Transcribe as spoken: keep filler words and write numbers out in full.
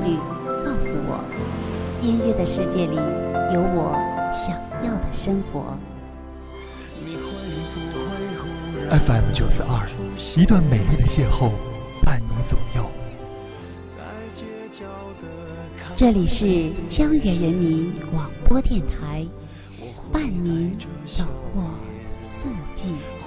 律告诉我，音乐的世界里有我想要的生活。 F M 九四二，一段美丽的邂逅，伴你左右。 这里是江源人民广播电台，伴您走过四季。